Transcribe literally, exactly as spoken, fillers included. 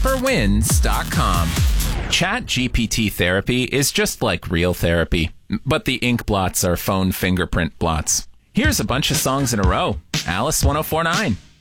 casper wins dot com. Chat G P T therapy is just like real therapy, but the ink blots are phone fingerprint blots. Here's a bunch of songs in a row. Alice one oh four point nine.